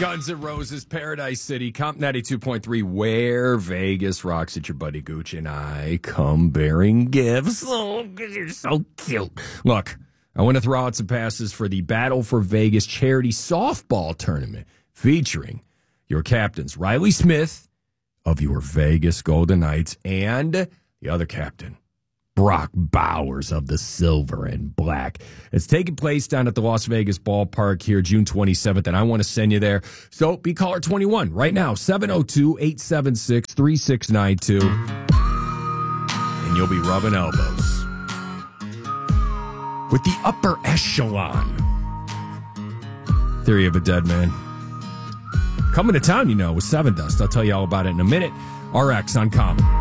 Guns N' Roses, Paradise City, Comp 92.3, where Vegas rocks. It's your buddy Gooch and I come bearing gifts. Oh, you're so cute. Look, I want to throw out some passes for the Battle for Vegas charity softball tournament featuring your captains, Riley Smith of your Vegas Golden Knights and the other captain, Brock Bowers of the Silver and Black. It's taking place down at the Las Vegas ballpark here June 27th, and I want to send you there. So be caller 21 right now, 702-876-3692, and you'll be rubbing elbows with the upper echelon. Theory of a Dead Man. Coming to town, with Seven Dust. I'll tell you all about it in a minute. RX on Common.